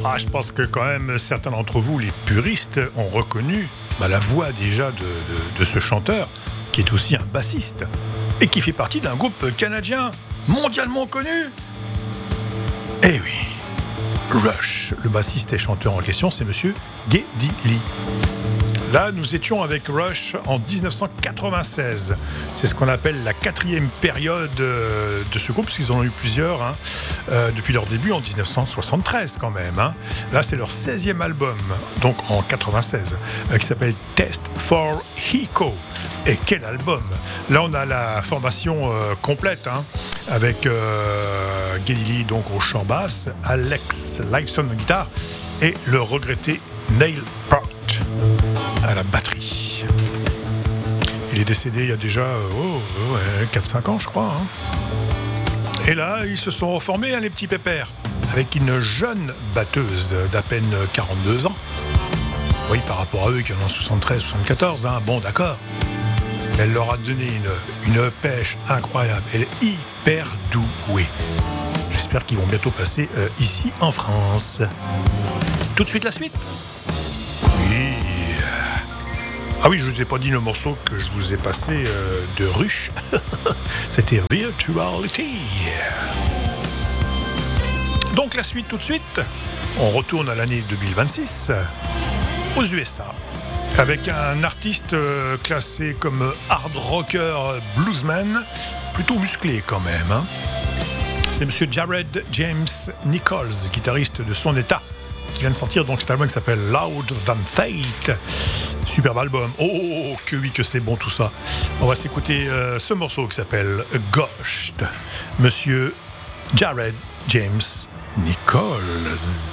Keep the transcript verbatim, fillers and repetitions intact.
Ah, je pense que quand même certains d'entre vous, les puristes, ont reconnu bah, la voix déjà de, de, de ce chanteur, qui est aussi un bassiste, et qui fait partie d'un groupe canadien mondialement connu. Eh oui, Rush, le bassiste et chanteur en question, c'est monsieur Geddy Lee. Là, nous étions avec Rush en dix-neuf cent quatre-vingt-seize. C'est ce qu'on appelle la quatrième période euh, de ce groupe, parce qu'ils en ont eu plusieurs hein, euh, depuis leur début en dix-neuf cent soixante-treize quand même. Hein. Là, c'est leur seizième album, donc en quatre-vingt-seize, euh, qui s'appelle Test for Echo. Et quel album! Là, on a la formation euh, complète, hein, avec euh, Geddy Lee donc au chant basse, Alex Lifeson en guitare et le regretté Neil Peart à la batterie. Il est décédé il y a déjà oh, ouais, quatre cinq ans, je crois. Hein. Et là, ils se sont reformés, hein, les petits pépères, avec une jeune batteuse d'à peine quarante-deux ans. Oui, par rapport à eux qui en ont soixante-treize soixante-quatorze. Hein. Bon, d'accord. Elle leur a donné une, une pêche incroyable. Elle est hyper douée. J'espère qu'ils vont bientôt passer euh, ici en France. Tout de suite la suite. Oui. Ah oui, je vous ai pas dit le morceau que je vous ai passé euh, de Rush. C'était Virtuality. Donc la suite tout de suite. On retourne à l'année deux mille vingt-six aux U S A avec un artiste euh, classé comme hard rocker bluesman, plutôt musclé quand même. Hein. C'est monsieur Jared James Nichols, guitariste de Son État, qui vient de sortir donc cet album qui s'appelle Loud Than Fate. Superbe album. Oh, que oui, que c'est bon tout ça. On va s'écouter euh, ce morceau qui s'appelle Ghost. Monsieur Jared James Nichols.